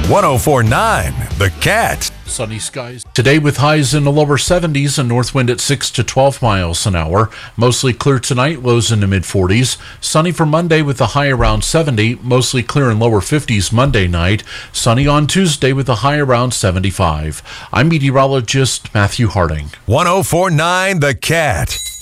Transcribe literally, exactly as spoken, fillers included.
one oh four point nine The Cat. Sunny skies today with highs in the lower seventies and north wind at six to twelve miles an hour. Mostly clear tonight, lows in the mid forties. Sunny for Monday with a high around seventy. Mostly clear in lower fifties Monday night. Sunny on Tuesday with a high around seventy-five. I'm meteorologist Matthew Harding. one oh four point nine The Cat.